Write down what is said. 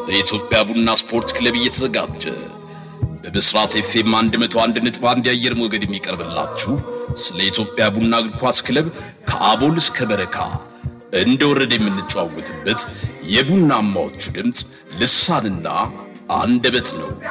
ለኢትዮጵያ ቡና ስፖርት ክለብ እየተዘጋጀ በብስራት ኤፍኤም 101.1 የአየር ሞገድ የሚቀርብላችሁ ስለ ኢትዮጵያ ቡና እግር ኳስ ክለብ ከአቦል እስከ በረካ እንደወረደ የምንጫወትበት የቡናማዎቹ ድምጽ ልሳንና አንደበት ነው።